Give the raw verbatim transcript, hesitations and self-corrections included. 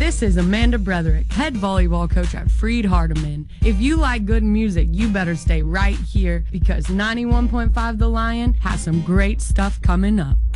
This is Amanda Bretherick, head volleyball coach at Freed Hardeman. If you like good music, you better stay right here because ninety-one point five The Lion has some great stuff coming up.